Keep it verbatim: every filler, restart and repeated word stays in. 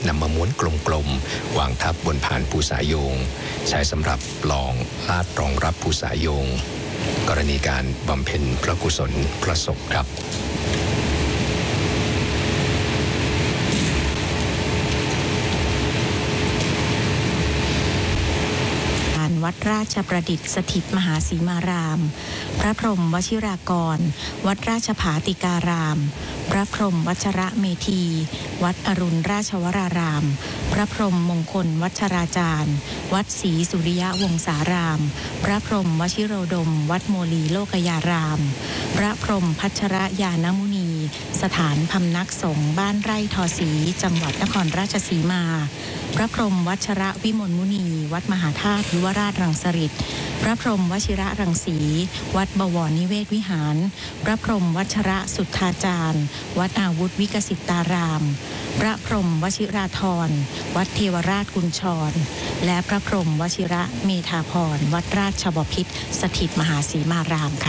นำมาม้วนกลมๆวางทับบนผ่านภูษาโยงใช้สำหรับลองลาดรองรับภูษาโยงกรณีการบำเพ็ญพระกุศลพระศพครับวัดราชประดิษฐ์สถิตมหาสีมารามพระพรหมวชิรากรวัดราชภาติการาม พระพรหมวัชระเมธีวัดอรุณราชวรารามพระพรหมมงคลวัชราจารย์วัดศรีสุริยวงศารามพระพรหมวชิโรดมวัดโมลีโลกยารามพระพรหมพัชรยานมุนีสถานพำนักสงฆ์บ้านไร่ทอศรีจังหวัดนครราชสีมาพระพรหมวัชระวิมลมุนีวัดมหาธาตุยุวราชรังสฤษฎ์พระพรหมวชิระรังสีวัดบวรนิเวศวิหารพระพรหมวัชระสุทธาจารย์วัดอาวุธวิกสิตารามพระพรหมวชิราธรวัดเทวราชกุญชรและพระพรหมวชิระเมธาพรวัดราชบพิตรสถิตมหาสีมารามค่ะ